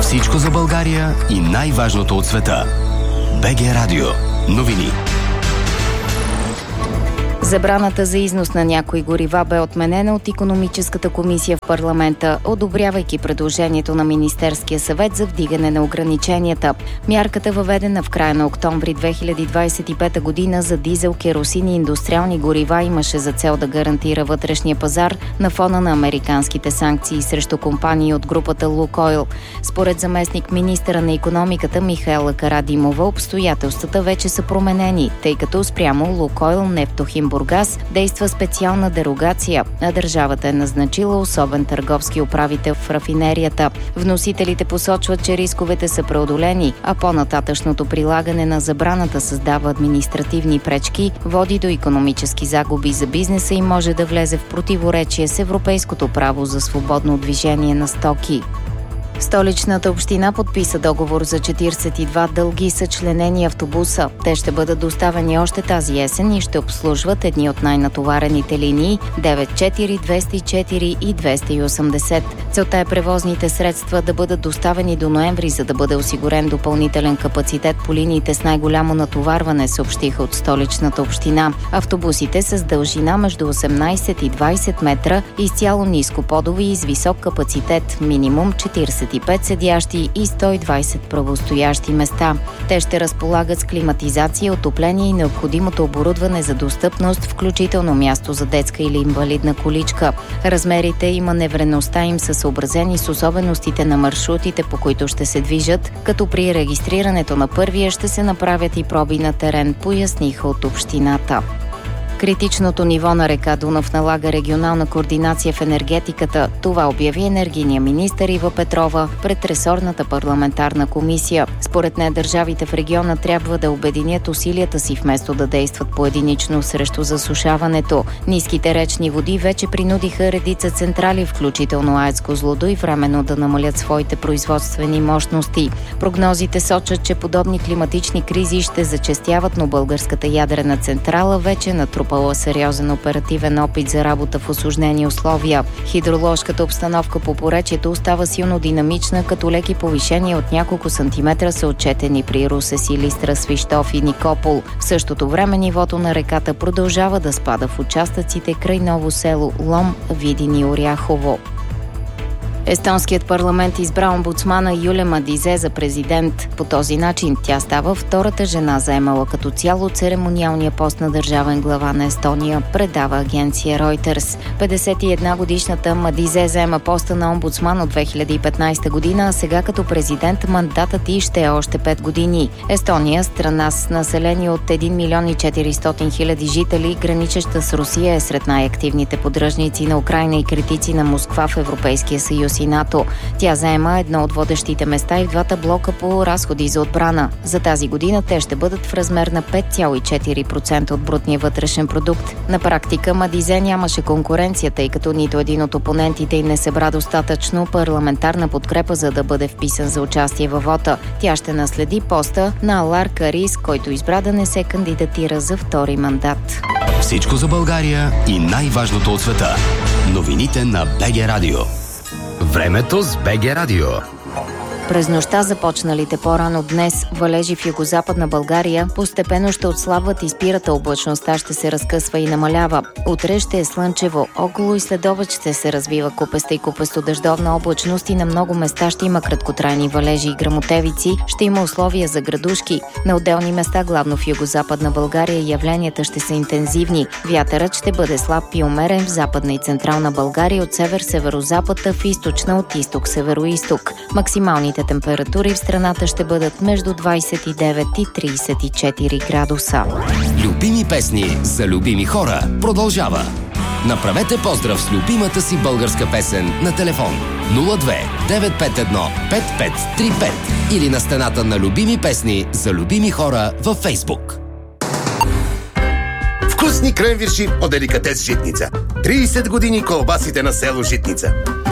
Всичко за България и най-важното от света. БГ Радио. Новини. Забраната за износ на някои горива бе отменена от Икономическата комисия в парламента, одобрявайки предложението на Министерския съвет за вдигане на ограниченията. Мярката, въведена в края на октомври 2025 година за дизел, керосин и индустриални горива, имаше за цел да гарантира вътрешния пазар на фона на американските санкции срещу компании от групата Лукойл. Според заместник министъра на икономиката Михаела Карадимова, обстоятелствата вече са променени, тъй като спрямо Лукойл, Нефтохим Бургас действа специална дерогация, а държавата е назначила особен търговски управител в рафинерията. Вносителите посочват, че рисковете са преодолени, а по-нататъчното прилагане на забраната създава административни пречки, води до икономически загуби за бизнеса и може да влезе в противоречие с европейското право за свободно движение на стоки. Столичната община подписа договор за 42 дълги съчленени автобуса. Те ще бъдат доставени още тази есен и ще обслужват едни от най-натоварените линии 94, 204 и 280. Целта е превозните средства да бъдат доставени до ноември, за да бъде осигурен допълнителен капацитет по линиите с най-голямо натоварване, съобщиха от Столичната община. Автобусите с дължина между 18 и 20 метра, изцяло нископодови и с висок капацитет, минимум 45 седящи и 120 правостоящи места. Те ще разполагат с климатизация, отопление и необходимото оборудване за достъпност, включително място за детска или инвалидна количка. Размерите и маневреността им са съобразени с особеностите на маршрутите, по които ще се движат, като при регистрирането на първия ще се направят и проби на терен, поясниха от общината. Критичното ниво на река Дунав налага регионална координация в енергетиката. Това обяви енергийния министър Ива Петрова пред ресорната парламентарна комисия. Според нея държавите в региона трябва да обединят усилията си вместо да действат поединично срещу засушаването. Ниските речни води вече принудиха редица централи, включително АЕЦ Козлодуй, временно да намалят своите производствени мощности. Прогнозите сочат, че подобни климатични кризи ще зачестяват, но българската ядрена централа вече натрупала сериозен оперативен опит за работа в усложнени условия. Хидроложката обстановка по поречието остава силно динамична, като леки повишения от няколко сантиметра са отчетени при Русе, Силистра, Свищов и Никопол. В същото време нивото на реката продължава да спада в участъците край Ново село, Лом, Видин и Оряхово. Естонският парламент избра омбудсмана Юлия Мадизе за президент. По този начин тя става втората жена, заемала като цяло церемониалния пост на държавен глава на Естония, предава агенция Reuters. 51-годишната Мадизе заема поста на омбудсман от 2015 година, а сега като президент мандатът й ще е още 5 години. Естония, страна с население от 1 милион и 400 хиляди жители, граничеща с Русия, е сред най-активните поддръжници на Украйна и критици на Москва в Европейския съюз и НАТО. Тя заема едно от водещите места и в двата блока по разходи за отбрана. За тази година те ще бъдат в размер на 5,4% от брутния вътрешен продукт. На практика Мадизе нямаше конкуренция, тъй като нито един от опонентите й не събра достатъчно парламентарна подкрепа, за да бъде вписан за участие във вота. Тя ще наследи поста на Алар Карис, който избра да не се кандидатира за втори мандат. Всичко за България и най-важното от света. Новините на БГ Радио. Времето с БГ Радио. През нощта, започналите по-рано днес валежи в югозападна България постепенно ще отслабват и спират, облачността ще се разкъсва и намалява. Утре ще е слънчево, около и следобед ще се развива купеста и купестодъждовна облачност и на много места ще има краткотрайни валежи и гръмотевици, ще има условия за градушки. На отделни места, главно в югозападна България, явленията ще са интензивни. Вятърът ще бъде слаб и умерен в западна и централна България, от север-северозапад, в източна от изток-североизток. Максималните температури в страната ще бъдат между 29 и 34 градуса. Любими песни за любими хора продължава. Направете поздрав с любимата си българска песен на телефон 02 951 5535 или на стената на любими песни за любими хора във Фейсбук. Вкусни кренвирши от деликатес Житница. 30 години колбасите на село Житница.